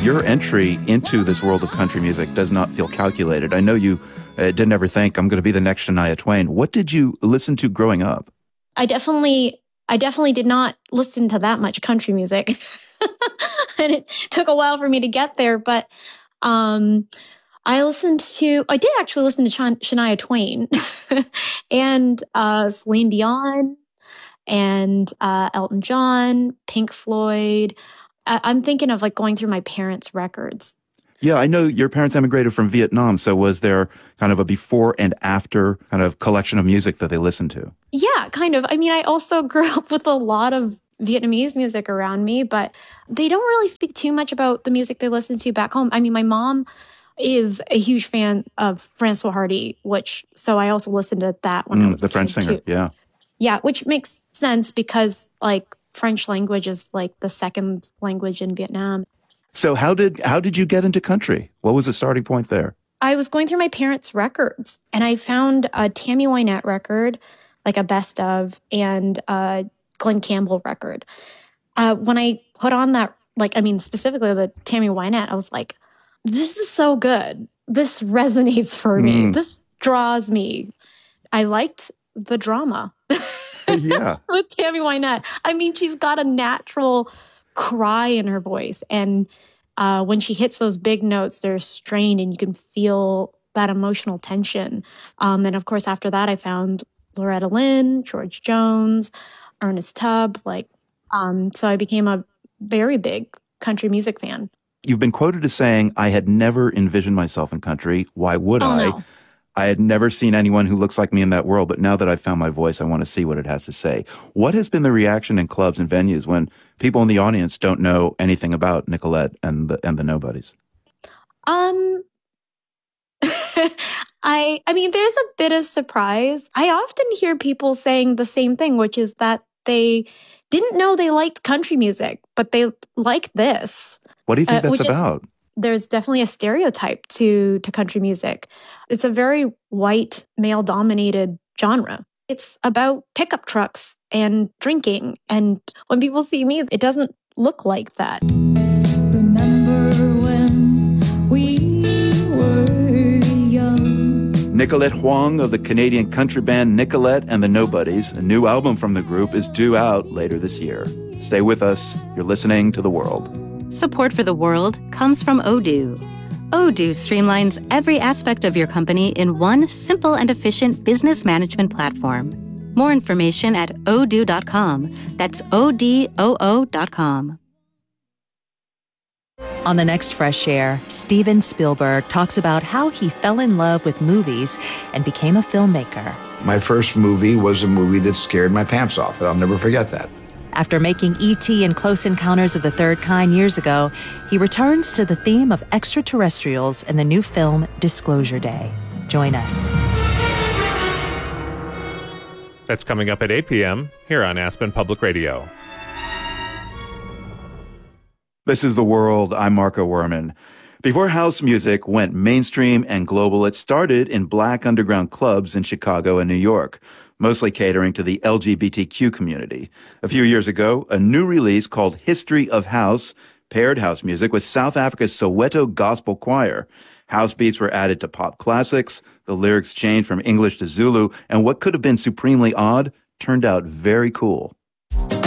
your entry into this world of country music does not feel calculated. I know you didn't ever think, I'm going to be the next Shania Twain. What did you listen to growing up? I definitely did not listen to that much country music. And it took a while for me to get there. But I did actually listen to Shania Twain and Celine Dion and Elton John, Pink Floyd. I'm thinking of like going through my parents' records. Yeah, I know your parents emigrated from Vietnam. So was there kind of a before and after kind of collection of music that they listened to? Yeah, kind of. I mean, I also grew up with a lot of Vietnamese music around me, but they don't really speak too much about the music they listen to back home. I mean, my mom is a huge fan of Francois Hardy, so I also listened to that when I was the French singer, too. Yeah. Yeah, which makes sense because like French language is like the second language in Vietnam. So how did you get into country? What was the starting point there? I was going through my parents' records and I found a Tammy Wynette record, like a best of, and a Glen Campbell record. When I put on that, specifically the Tammy Wynette, I was like, this is so good. This resonates for me. This draws me. I liked the drama. Yeah. With Tammy Wynette. I mean, she's got a natural cry in her voice. And when she hits those big notes, they're strained and you can feel that emotional tension. And of course, after that, I found Loretta Lynn, George Jones, Ernest Tubb. So I became a very big country music fan. You've been quoted as saying, I had never envisioned myself in country. Why would I? No. I had never seen anyone who looks like me in that world, but now that I've found my voice, I want to see what it has to say. What has been the reaction in clubs and venues when people in the audience don't know anything about Nicolette and the Nobodies? I mean, there's a bit of surprise. I often hear people saying the same thing, which is that they didn't know they liked country music, but they like this. What do you think that's about? There's definitely a stereotype to country music. It's a very white, male-dominated genre. It's about pickup trucks and drinking. And when people see me, it doesn't look like that. Remember when we were young. Nicolette Huang of the Canadian country band Nicolette and the Nobodies. A new album from the group is due out later this year. Stay with us. You're listening to The World. Support for The World comes from Odoo. Odoo streamlines every aspect of your company in one simple and efficient business management platform. More information at odoo.com. That's ODOO.com. On the next Fresh Air, Steven Spielberg talks about how he fell in love with movies and became a filmmaker. My first movie was a movie that scared my pants off, and I'll never forget that. After making E.T. and Close Encounters of the Third Kind years ago, he returns to the theme of extraterrestrials in the new film Disclosure Day. Join us. That's coming up at 8 p.m. here on Aspen Public Radio. This is The World. I'm Marco Werman. Before house music went mainstream and global, it started in black underground clubs in Chicago and New York, mostly catering to the LGBTQ community. A few years ago, a new release called History of House paired house music with South Africa's Soweto Gospel Choir. House beats were added to pop classics, the lyrics changed from English to Zulu, and what could have been supremely odd turned out very cool.